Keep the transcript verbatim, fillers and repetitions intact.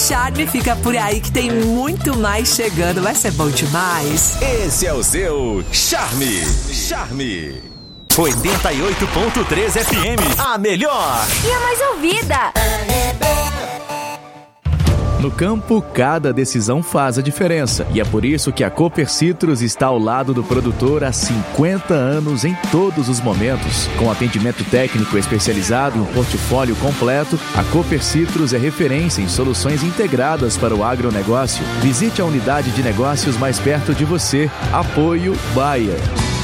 Charme fica por aí que tem muito mais chegando. Vai ser bom demais. Esse é o seu Charme. Charme. oitenta e oito ponto três F M. A melhor. E a mais ouvida. No campo, cada decisão faz a diferença. E é por isso que a Cooper Citrus está ao lado do produtor há cinquenta anos em todos os momentos. Com atendimento técnico especializado e um portfólio completo, a Cooper Citrus é referência em soluções integradas para o agronegócio. Visite a unidade de negócios mais perto de você. Apoio Bayer.